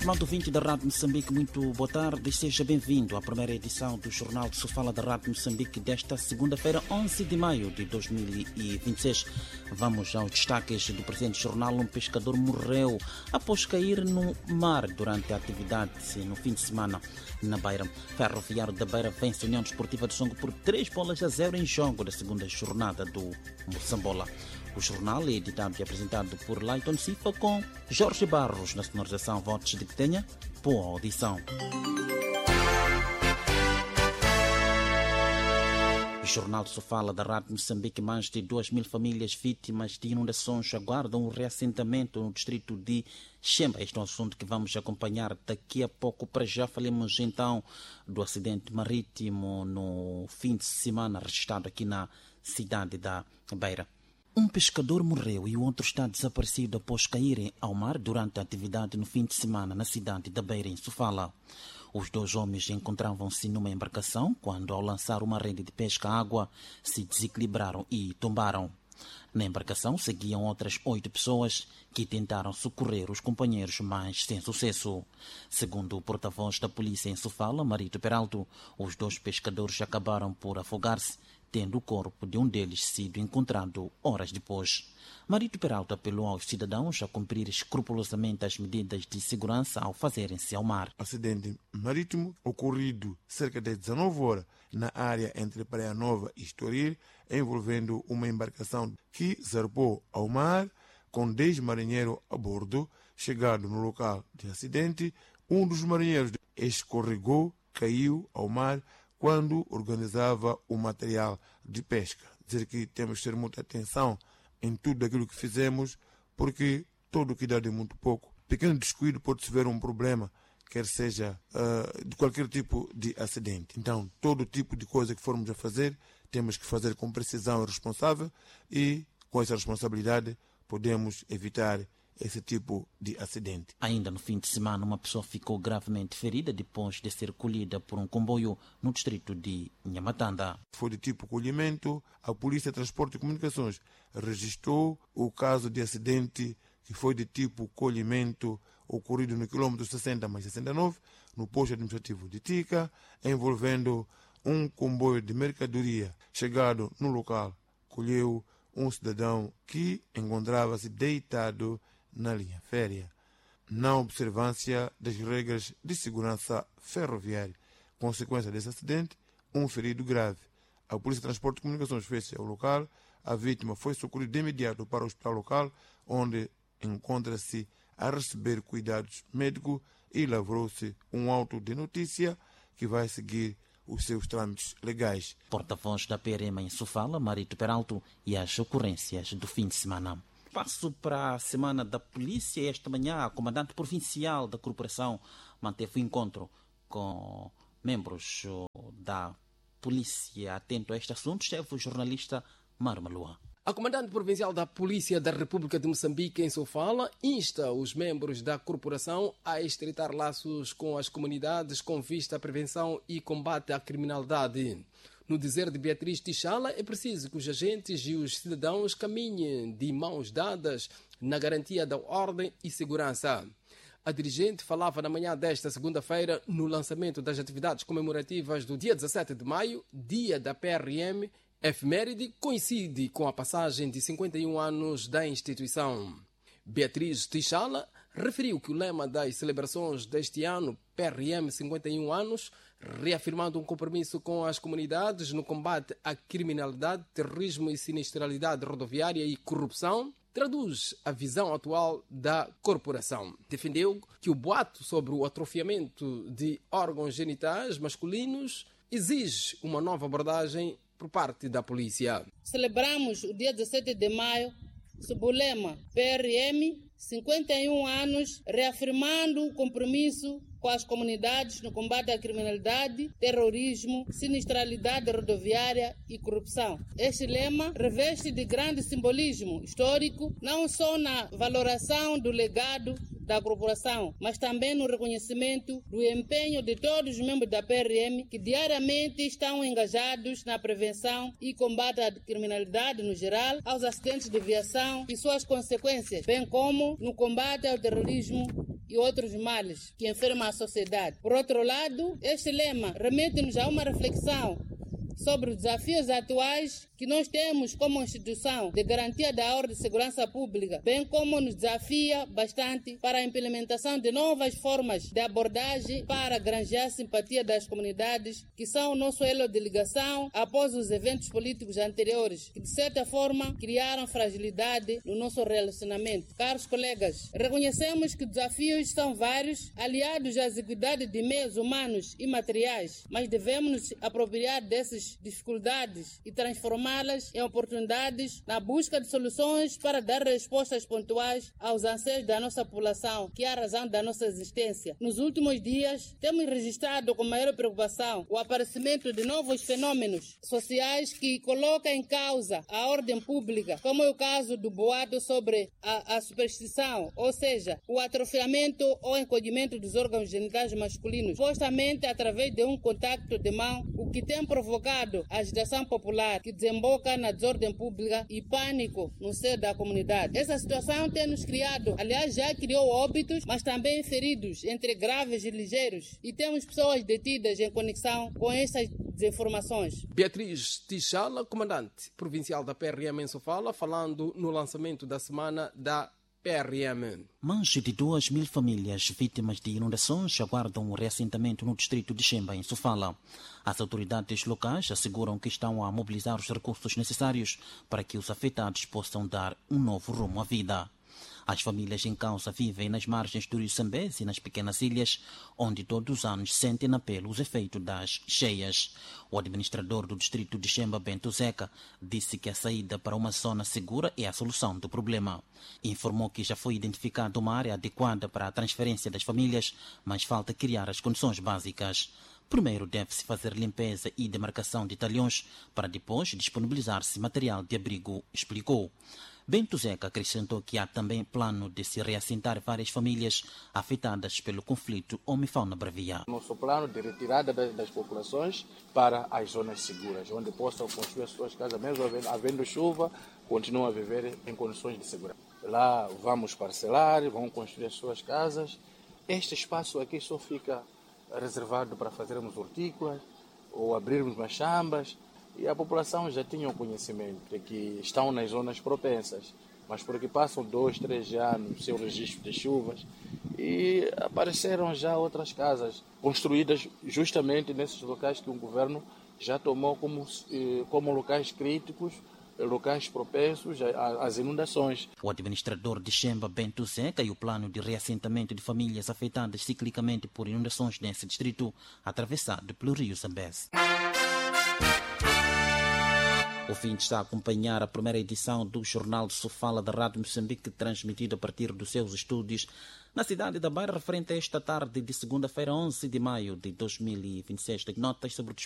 Estimado ouvinte da Rádio Moçambique, muito boa tarde e seja bem-vindo à primeira edição do Jornal de Sofala da Rádio Moçambique desta segunda-feira, 11 de maio de 2026. Vamos aos destaques do presente jornal. Um pescador morreu após cair no mar durante a atividade no fim de semana na Beira. Ferroviário da Beira vence a União Desportiva de Songo por 3-0 em jogo da segunda jornada do Moçambola. O jornal é editado e apresentado por Leiton Sifa com Jorge Barros na sonorização. Votos de que tenha boa audição. O Jornal de Sofala da Rádio Moçambique. Mais de 2.000 famílias vítimas de inundações aguardam um reassentamento no distrito de Xemba. Este é um assunto que vamos acompanhar daqui a pouco. Para já falemos então do acidente marítimo no fim de semana registrado aqui na cidade da Beira. Um pescador morreu e o outro está desaparecido após caírem ao mar durante a atividade no fim de semana na cidade da Beira, em Sofala. Os dois homens encontravam-se numa embarcação quando, ao lançar uma rede de pesca à água, se desequilibraram e tombaram. Na embarcação seguiam outras 8 pessoas que tentaram socorrer os companheiros, mas sem sucesso. Segundo o porta-voz da polícia em Sofala, Marito Peralto, os 2 pescadores acabaram por afogar-se, tendo o corpo de um deles sido encontrado horas depois. Marito Peralto apelou aos cidadãos a cumprir escrupulosamente as medidas de segurança ao fazerem-se ao mar. Acidente marítimo ocorrido cerca de 19 horas na área entre Praia Nova e Estoril, envolvendo uma embarcação que zarpou ao mar com 10 marinheiros a bordo. Chegado no local de acidente, um dos marinheiros escorregou, caiu ao mar quando organizava o material de pesca. Dizer que temos que ter muita atenção em tudo aquilo que fizemos, porque todo cuidado é muito pouco. Pequeno descuido pode-se ver um problema, quer seja de qualquer tipo de acidente. Então, todo tipo de coisa que formos a fazer, temos que fazer com precisão e responsável, e com essa responsabilidade podemos evitar esse tipo de acidente. Ainda no fim de semana, uma pessoa ficou gravemente ferida depois de ser colhida por um comboio no distrito de Nhamatanda. Foi de tipo colhimento. A Polícia de Transporte e Comunicações registrou o caso de acidente que foi de tipo colhimento ocorrido no quilômetro 60 mais 69, no posto administrativo de Tica, envolvendo um comboio de mercadoria. Chegado no local, colheu um cidadão que encontrava-se deitado na linha férrea, na observância das regras de segurança ferroviária. Consequência desse acidente, um ferido grave. A Polícia de Transporte e Comunicações fez-se ao local. A vítima foi socorrida de imediato para o hospital local, onde encontra-se a receber cuidados médicos, e lavrou-se um auto de notícia que vai seguir os seus trâmites legais. Porta-voz da PRM em Sofala, Marito Peralto, e as ocorrências do fim de semana. Passo para a semana da polícia. Esta manhã, a comandante provincial da corporação manteve um encontro com membros da polícia. Atento a este assunto esteve o jornalista Mário Malua. A comandante provincial da Polícia da República de Moçambique, em Sofala, insta os membros da corporação a estreitar laços com as comunidades com vista à prevenção e combate à criminalidade. No dizer de Beatriz Tichala, é preciso que os agentes e os cidadãos caminhem de mãos dadas na garantia da ordem e segurança. A dirigente falava na manhã desta segunda-feira no lançamento das atividades comemorativas do dia 17 de maio, dia da PRM. Efeméride coincide com a passagem de 51 anos da instituição. Beatriz Tichala referiu que o lema das celebrações deste ano, PRM 51 anos, reafirmando um compromisso com as comunidades no combate à criminalidade, terrorismo e sinistralidade rodoviária e corrupção, traduz a visão atual da corporação. Defendeu que o boato sobre o atrofiamento de órgãos genitais masculinos exige uma nova abordagem por parte da polícia. Celebramos o dia 17 de maio sob o lema PRM 51 anos, reafirmando o compromisso com as comunidades no combate à criminalidade, terrorismo, sinistralidade rodoviária e corrupção. Este lema reveste de grande simbolismo histórico, não só na valoração do legado da corporação, mas também no reconhecimento do empenho de todos os membros da PRM que diariamente estão engajados na prevenção e combate à criminalidade no geral, aos acidentes de viação e suas consequências, bem como no combate ao terrorismo e outros males que enfermam a sociedade. Por outro lado, este lema remete-nos a uma reflexão sobre os desafios atuais que nós temos como instituição de garantia da ordem e segurança pública, bem como nos desafia bastante para a implementação de novas formas de abordagem para granjear a simpatia das comunidades, que são o nosso elo de ligação após os eventos políticos anteriores, que de certa forma criaram fragilidade no nosso relacionamento. Caros colegas, reconhecemos que desafios são vários, aliados à exiguidade de meios humanos e materiais, mas devemos nos apropriar dessas dificuldades e transformá-las em oportunidades na busca de soluções para dar respostas pontuais aos anseios da nossa população, que é a razão da nossa existência. Nos últimos dias, temos registrado com maior preocupação o aparecimento de novos fenômenos sociais que colocam em causa a ordem pública, como é o caso do boato sobre a superstição, ou seja, o atrofiamento ou encolhimento dos órgãos genitais masculinos, supostamente através de um contacto de mão, o que tem provocado a agitação popular que desemboca na desordem pública e pânico no seio da comunidade. Essa situação tem nos criado, aliás, já criou óbitos, mas também feridos entre graves e ligeiros, e temos pessoas detidas em conexão com essas desinformações. Beatriz Tichala, comandante provincial da PRM em Sofala, falando no lançamento da semana da PRM. Mais de 2.000 famílias vítimas de inundações aguardam um reassentamento no distrito de Xemba, em Sofala. As autoridades locais asseguram que estão a mobilizar os recursos necessários para que os afetados possam dar um novo rumo à vida. As famílias em causa vivem nas margens do rio Zambeze e nas pequenas ilhas, onde todos os anos sentem na pele os efeitos das cheias. O administrador do distrito de Xemba, Bento Zeca, disse que a saída para uma zona segura é a solução do problema. Informou que já foi identificada uma área adequada para a transferência das famílias, mas falta criar as condições básicas. Primeiro deve-se fazer limpeza e demarcação de talhões para depois disponibilizar-se material de abrigo, explicou. Bento Zeca acrescentou que há também plano de se reassentar várias famílias afetadas pelo conflito homem-fauna-bravia. Nosso plano de retirada das populações para as zonas seguras, onde possam construir as suas casas, mesmo havendo chuva, continuam a viver em condições de segurança. Lá vamos parcelar, vão construir as suas casas. Este espaço aqui só fica reservado para fazermos hortícolas ou abrirmos machambas. E a população já tinha o conhecimento de que estão nas zonas propensas, mas porque passam 2, 3 anos sem o registro de chuvas e apareceram já outras casas construídas justamente nesses locais que o governo já tomou como locais críticos, locais propensos às inundações. O administrador de Xemba, Bento Zeca, e o plano de reassentamento de famílias afetadas ciclicamente por inundações nesse distrito, atravessado pelo rio Zambeze. O fim está a acompanhar a primeira edição do Jornal de Sofala da Rádio Moçambique, transmitido a partir dos seus estúdios na cidade da Beira, referente a esta tarde de segunda-feira, 11 de maio de 2026. Notas sobre o desporto.